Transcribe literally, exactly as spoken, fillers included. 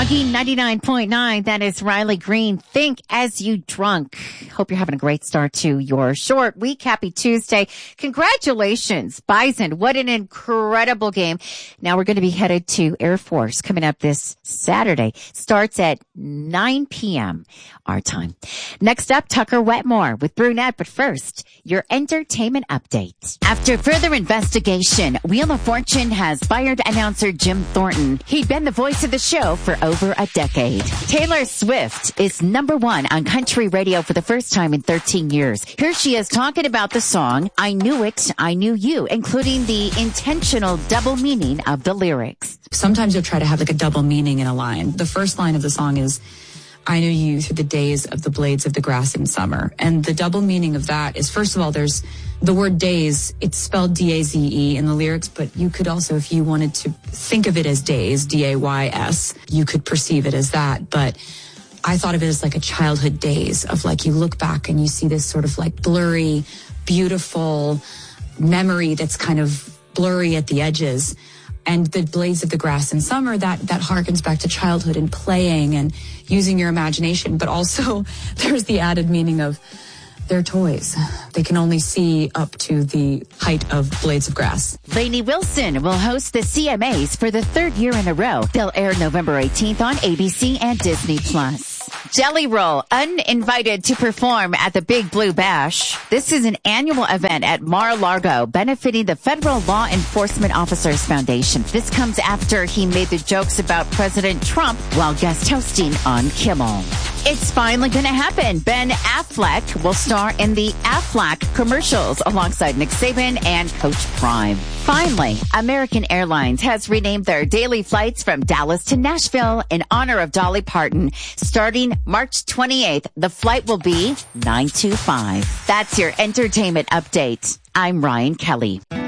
Froggy ninety-nine point nine. That is Riley Green. Think as you drunk. Hope you're having a great start to your short week. Happy Tuesday. Congratulations, Bison. What an incredible game. Now we're going to be headed to Air Force coming up this Saturday. Starts at nine p.m. our time. Next up, Tucker Wetmore with Brunette. But first, your entertainment update. After further investigation, Wheel of Fortune has fired announcer Jim Thornton. He'd been the voice of the show for over a decade. Taylor Swift is number one on country radio for the first time in thirteen years. Here she is talking about the song, I Knew It, I Knew You, including the intentional double meaning of the lyrics. Sometimes you'll try to have like a double meaning in a line. The first line of the song is, I knew you through the days of the blades of the grass in summer. And the double meaning of that is, first of all, there's the word days. It's spelled D A Z E in the lyrics, but you could also, if you wanted to think of it as days, D A Y S, you could perceive it as that. But I thought of it as like a childhood days of like, you look back and you see this sort of like blurry, beautiful memory that's kind of blurry at the edges. And the blades of the grass in summer, that, that harkens back to childhood and playing and using your imagination. But also there's the added meaning of they're toys. They can only see up to the height of blades of grass. Lainey Wilson will host the C M As for the third year in a row. They'll air November eighteenth on A B C and Disney Plus. Jelly Roll, uninvited to perform at the Big Blue Bash. This is an annual event at Mar-a-Lago benefiting the Federal Law Enforcement Officers Foundation. This comes after he made the jokes about President Trump while guest hosting on Kimmel. It's finally going to happen. Ben Affleck will star in the Aflac commercials alongside Nick Saban and Coach Prime. Finally, American Airlines has renamed their daily flights from Dallas to Nashville in honor of Dolly Parton. Starting March twenty-eighth, the flight will be nine two five. That's your entertainment update. I'm Ryan Kelly.